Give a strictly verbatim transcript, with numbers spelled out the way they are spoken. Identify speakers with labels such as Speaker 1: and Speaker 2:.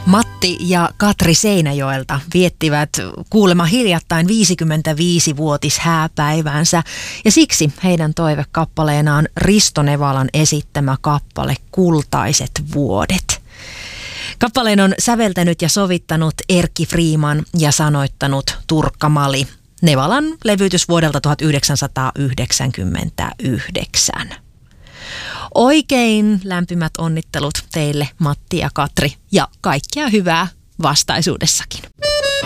Speaker 1: Matti ja Katri Seinäjoelta viettivät kuulemma hiljattain viisikymmentäviisivuotishääpäiväänsä ja siksi heidän toivekappaleenaan on Risto Nevalan esittämä kappale Kultaiset vuodet. Kappaleen on säveltänyt ja sovittanut Erkki Freeman ja sanoittanut Turkka Mali. Nevalan levytys vuodelta tuhatyhdeksänsataayhdeksänkymmentäyhdeksän. Oikein lämpimät onnittelut teille, Matti ja Katri, ja kaikkea hyvää vastaisuudessakin.